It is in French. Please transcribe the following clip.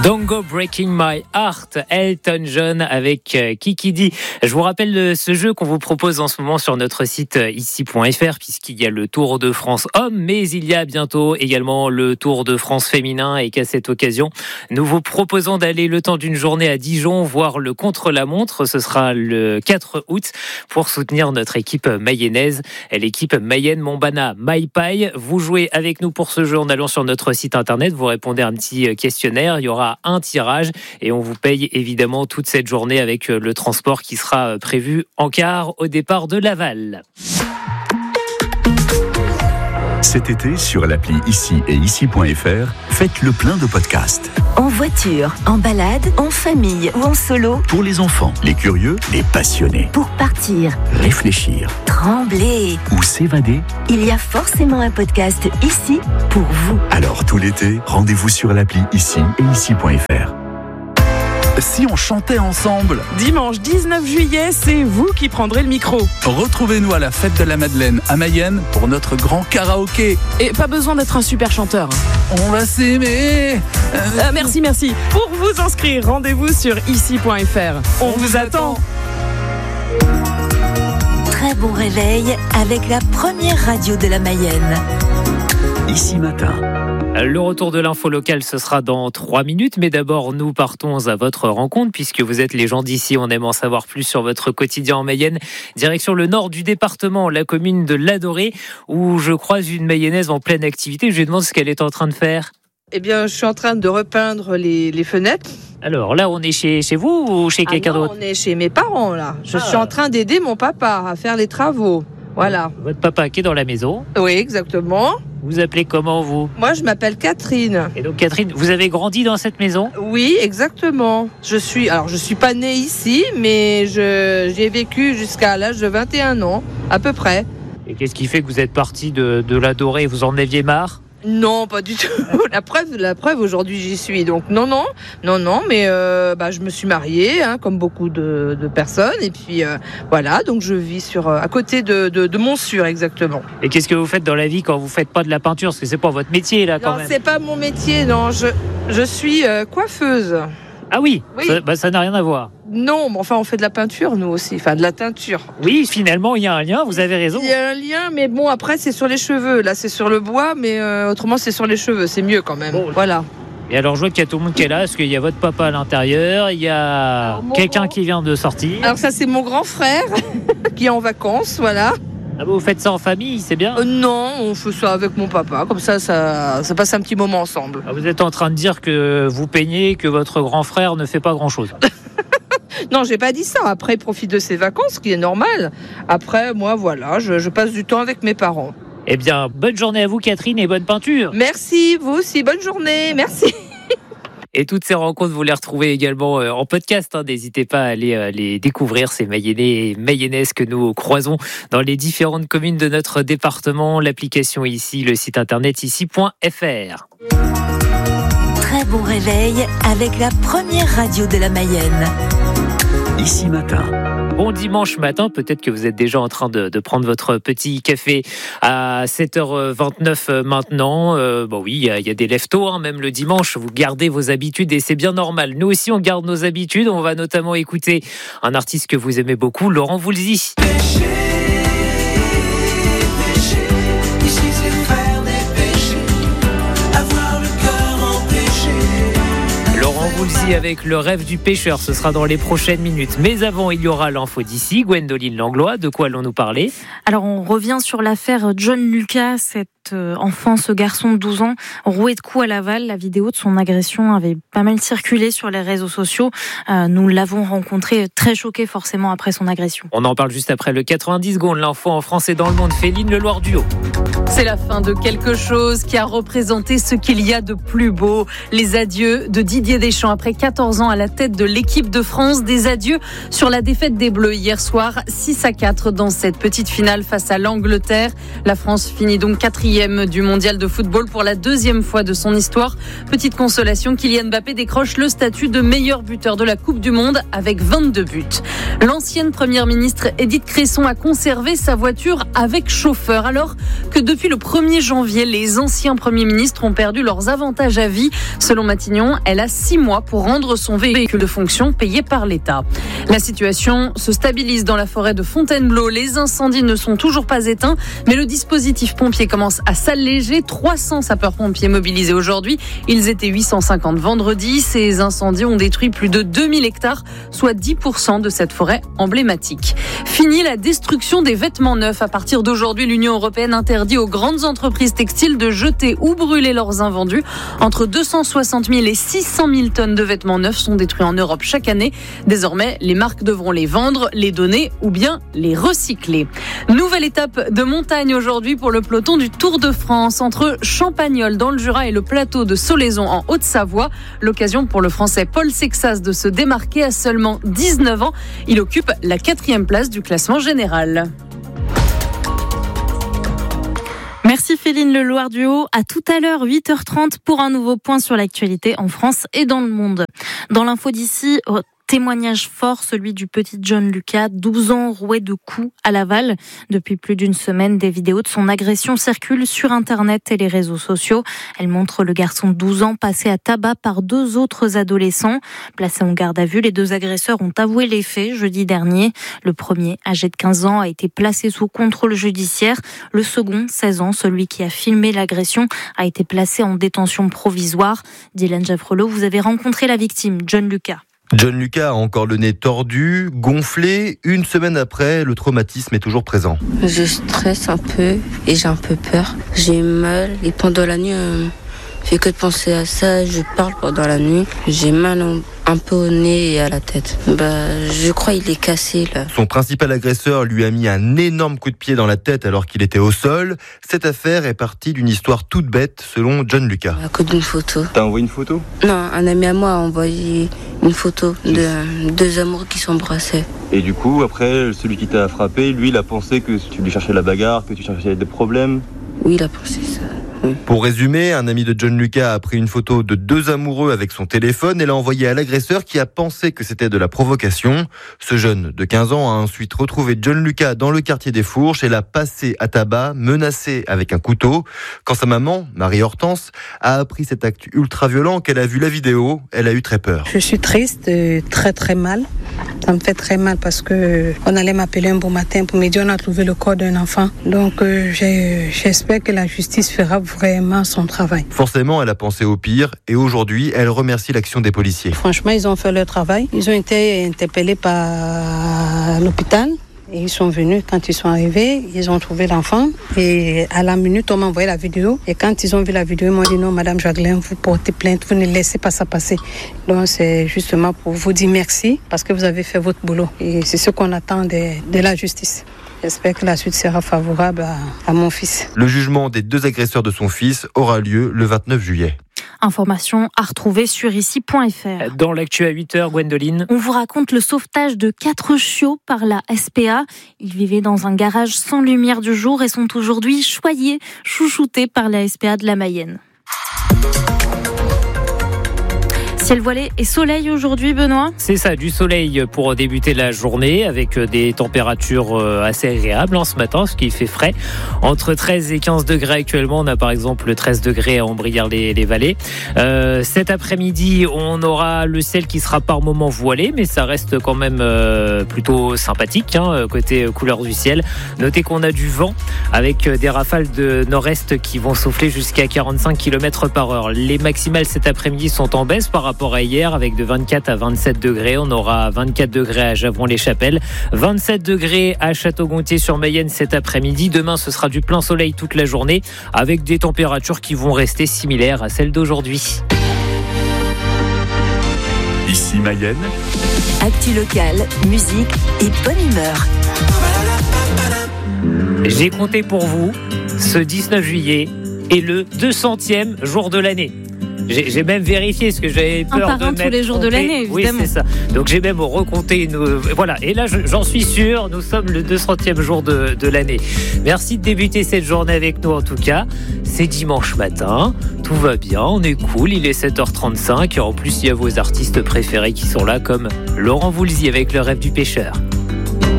Don't Go Breaking My Heart, Elton John avec Kiki D. Je vous rappelle ce jeu qu'on vous propose en ce moment sur notre site ici.fr, puisqu'il y a le Tour de France homme, mais il y a bientôt également le Tour de France féminin, et qu'à cette occasion, nous vous proposons d'aller le temps d'une journée à Dijon voir le contre-la-montre. Ce sera le 4 août pour soutenir notre équipe mayonnaise, l'équipe Mayenne Montbana Maïpaï. Vous jouez avec nous pour ce jeu en allant sur notre site internet, vous répondez à un petit questionnaire, il y aura un tirage et on vous paye évidemment toute cette journée avec le transport qui sera prévu en car au départ de Laval. Cet été, sur l'appli Ici et Ici.fr, faites le plein de podcasts. En voiture, en balade, en famille ou en solo. Pour les enfants, les curieux, les passionnés. Pour partir, Réfléchir trembler ou s'évader. Il y a forcément un podcast ici pour vous. Alors tout l'été, rendez-vous sur l'appli Ici et Ici.fr. Si on chantait ensemble? Dimanche 19 juillet, c'est vous qui prendrez le micro. Retrouvez-nous à la fête de la Madeleine à Mayenne pour notre grand karaoké. Et pas besoin d'être un super chanteur. On va s'aimer. Merci. Pour vous inscrire, rendez-vous sur ici.fr. On vous attend. Très bon réveil avec la première radio de la Mayenne. Ici Matin. Le retour de l'info locale, ce sera dans 3 minutes. Mais d'abord, nous partons à votre rencontre, puisque vous êtes les gens d'ici. On aime en savoir plus sur votre quotidien en Mayenne. Direction le nord du département, la commune de l'Adoré, où je croise une mayonnaise en pleine activité. Je lui demande ce qu'elle est en train de faire. Eh bien, je suis en train de repeindre les fenêtres. Alors là, on est chez vous ou chez quelqu'un d'autre? On est chez mes parents, là. Je suis en train d'aider mon papa à faire les travaux. Voilà. Votre papa qui est dans la maison? Oui, exactement. Vous appelez comment, vous? Moi, je m'appelle Catherine. Et donc, Catherine, vous avez grandi dans cette maison? Oui, exactement. Je suis pas née ici, mais j'ai vécu jusqu'à l'âge de 21 ans, à peu près. Et qu'est-ce qui fait que vous êtes parti de l'Adoré? Vous en aviez marre? Non, pas du tout. La preuve, aujourd'hui, j'y suis. Donc, non, mais je me suis mariée, comme beaucoup de personnes. Et puis, voilà, donc je vis à côté de Montsûrs, exactement. Et qu'est-ce que vous faites dans la vie quand vous faites pas de la peinture? Parce que c'est pas votre métier, là, quand même. Non, c'est pas mon métier, non. Je suis coiffeuse. Ah oui. Oui. Ça n'a rien à voir. Non, mais enfin, on fait de la peinture, nous aussi. Enfin, de la teinture. Oui, finalement, il y a un lien, vous avez raison. Il y a un lien, mais bon, après, c'est sur les cheveux. Là, c'est sur le bois, mais autrement, c'est sur les cheveux. C'est mieux, quand même. Bon. Voilà. Et alors, je vois qu'il y a tout le monde qui est là, parce qu'il y a votre papa à l'intérieur, il y a quelqu'un qui vient de sortir. Alors, ça, c'est mon grand frère, qui est en vacances, voilà. Ah, vous faites ça en famille, c'est bien? Non, on fait ça avec mon papa, comme ça passe un petit moment ensemble. Ah, vous êtes en train de dire que vous peignez, que votre grand frère ne fait pas grand-chose? Non, j'ai pas dit ça. Après, il profite de ses vacances, ce qui est normal. Après, moi, voilà, je passe du temps avec mes parents. Eh bien, bonne journée à vous, Catherine, et bonne peinture. Merci, vous aussi, bonne journée, merci. Et toutes ces rencontres, vous les retrouvez également en podcast. N'hésitez pas à aller les découvrir, ces Mayennais et Mayennaises que nous croisons dans les différentes communes de notre département. L'application ici, le site internet ici.fr. Très bon réveil avec la première radio de la Mayenne. Ici Matin. Bon dimanche matin, peut-être que vous êtes déjà en train de prendre votre petit café à 7h29 maintenant. Oui, il y a des lève-tôt, même le dimanche, vous gardez vos habitudes et c'est bien normal. Nous aussi, on garde nos habitudes. On va notamment écouter un artiste que vous aimez beaucoup, Laurent Voulzy. Voulzy avec le rêve du pêcheur, ce sera dans les prochaines minutes. Mais avant, il y aura l'info d'ici. Gwendoline Langlois, de quoi allons-nous parler? Alors, on revient sur l'affaire John Lucas, cet enfant, ce garçon de 12 ans, roué de coups à Laval. La vidéo de son agression avait pas mal circulé sur les réseaux sociaux. Nous l'avons rencontré très choqué forcément après son agression. On en parle juste après le 90 secondes. L'info en France et dans le monde. Féline Leloir du Haut. C'est la fin de quelque chose qui a représenté ce qu'il y a de plus beau. Les adieux de Didier Deschamps après 14 ans à la tête de l'équipe de France. Des adieux sur la défaite des Bleus hier soir, 6-4 dans cette petite finale face à l'Angleterre. La France finit donc 4e du mondial de football pour la 2e fois de son histoire. Petite consolation, Kylian Mbappé décroche le statut de meilleur buteur de la Coupe du Monde avec 22 buts. L'ancienne première ministre Édith Cresson a conservé sa voiture avec chauffeur, alors que depuis le 1er janvier, les anciens premiers ministres ont perdu leurs avantages à vie. Selon Matignon, elle a 6 mois pour rendre son véhicule de fonction payé par l'État. La situation se stabilise dans la forêt de Fontainebleau. Les incendies ne sont toujours pas éteints, mais le dispositif pompier commence à s'alléger. 300 sapeurs-pompiers mobilisés aujourd'hui. Ils étaient 850 vendredi. Ces incendies ont détruit plus de 2000 hectares, soit 10% de cette forêt emblématique. Fini la destruction des vêtements neufs. À partir d'aujourd'hui, l'Union européenne interdit aux grandes entreprises textiles de jeter ou brûler leurs invendus. Entre 260 000 et 600 000 tonnes de vêtements neufs sont détruits en Europe chaque année. Désormais, les marques devront les vendre, les donner ou bien les recycler. Nouvelle étape de montagne aujourd'hui pour le peloton du Tour de France entre Champagnole dans le Jura et le plateau de Solaison en Haute-Savoie. L'occasion pour le Français Paul Sexas de se démarquer à seulement 19 ans. Il occupe la 4e place du classement général. Merci Féline Le Loir du Haut. À tout à l'heure, 8h30 pour un nouveau point sur l'actualité en France et dans le monde. Dans l'info d'ici, témoignage fort, celui du petit John Lucas, 12 ans, roué de coups à Laval. Depuis plus d'une semaine, des vidéos de son agression circulent sur Internet et les réseaux sociaux. Elles montrent le garçon de 12 ans passé à tabac par 2 autres adolescents. Placés en garde à vue, les 2 agresseurs ont avoué les faits jeudi dernier. Le premier, âgé de 15 ans, a été placé sous contrôle judiciaire. Le second, 16 ans, celui qui a filmé l'agression, a été placé en détention provisoire. Dylan Jaffrelot, vous avez rencontré la victime, John Lucas. John Lucas a encore le nez tordu, gonflé. Une semaine après, le traumatisme est toujours présent. Je stresse un peu et j'ai un peu peur. J'ai mal et pendant la nuit, je fais que de penser à ça. Je parle pendant la nuit. J'ai mal un peu au nez et à la tête. Je crois qu'il est cassé là. Son principal agresseur lui a mis un énorme coup de pied dans la tête alors qu'il était au sol. Cette affaire est partie d'une histoire toute bête selon John Lucas. À cause d'une photo. T'as envoyé une photo ? Non, un ami à moi a envoyé une photo de 2 amoureux qui s'embrassaient. Et du coup, après, celui qui t'a frappé, lui, il a pensé que tu lui cherchais la bagarre, que tu cherchais des problèmes ? Oui, il a pensé ça. Oui. Pour résumer, un ami de John Lucas a pris une photo de 2 amoureux avec son téléphone et l'a envoyé à l'agresseur qui a pensé que c'était de la provocation. Ce jeune de 15 ans a ensuite retrouvé John Lucas dans le quartier des Fourches et l'a passé à tabac, menacé avec un couteau. Quand sa maman, Marie-Hortense, a appris cet acte ultra violent, qu'elle a vu la vidéo, elle a eu très peur. Je suis triste, très très mal. Ça me fait très mal parce que on allait m'appeler un bon matin pour me dire on a trouvé le corps d'un enfant. Donc j'espère que la justice fera vraiment son travail. Forcément, elle a pensé au pire et aujourd'hui, elle remercie l'action des policiers. Franchement, ils ont fait leur travail. Ils ont été interpellés par l'hôpital. Et ils sont venus, quand ils sont arrivés, ils ont trouvé l'enfant. Et à la minute, on m'a envoyé la vidéo. Et quand ils ont vu la vidéo, ils m'ont dit non, Madame Jacqueline, vous portez plainte, vous ne laissez pas ça passer. Donc c'est justement pour vous dire merci parce que vous avez fait votre boulot. Et c'est ce qu'on attend de la justice. J'espère que la suite sera favorable à mon fils. Le jugement des 2 agresseurs de son fils aura lieu le 29 juillet. Information à retrouver sur ici.fr. Dans l'actu à 8h, Gwendoline. On vous raconte le sauvetage de 4 chiots par la SPA. Ils vivaient dans un garage sans lumière du jour et sont aujourd'hui choyés, chouchoutés par la SPA de la Mayenne. Ciel voilé et soleil aujourd'hui, Benoît. C'est ça, du soleil pour débuter la journée avec des températures assez agréables ce matin, ce qui fait frais. Entre 13 et 15 degrés actuellement, on a par exemple 13 degrés à Ambrières-les-Vallées. Cet après-midi, on aura le ciel qui sera par moments voilé, mais ça reste quand même plutôt sympathique, côté couleur du ciel. Notez qu'on a du vent avec des rafales de nord-est qui vont souffler jusqu'à 45 km/h. Les maximales cet après-midi sont en baisse par rapport à hier avec de 24 à 27 degrés. On aura 24 degrés à Javron-les-Chapelles, 27 degrés à Château-Gontier-sur-Mayenne cet après-midi. Demain, ce sera du plein soleil toute la journée avec des températures qui vont rester similaires à celles d'aujourd'hui. Ici Mayenne. Actu locale, musique et bonne humeur. J'ai compté pour vous, ce 19 juillet est le 200e jour de l'année. J'ai même vérifié ce que j'avais peur un de parrain mettre tous les jours de l'année, évidemment. Oui, c'est ça. Donc j'ai même recompté voilà. Et là, j'en suis sûr, nous sommes le 200e jour de l'année. Merci de débuter cette journée avec nous en tout cas. C'est dimanche matin, tout va bien, on est cool, il est 7h35 et en plus il y a vos artistes préférés qui sont là comme Laurent Voulzy avec Le Rêve du Pêcheur.